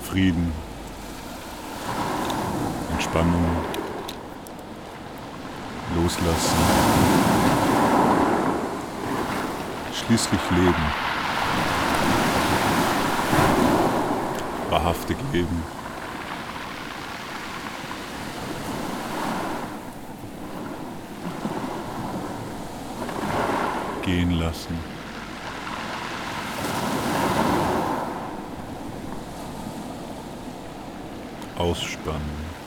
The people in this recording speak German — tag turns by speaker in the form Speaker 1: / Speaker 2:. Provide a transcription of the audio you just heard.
Speaker 1: Frieden, Entspannung, Loslassen, schließlich Leben, wahrhaftig Leben. Gehen lassen. Ausspannen.